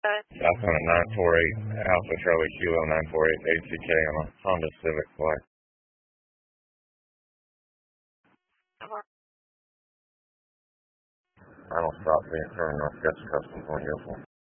Southbound at 948 Alpha Charlie Kilo 948 ACK on a Honda Civic Black. I don't stop being turned North Catch Custom 2004.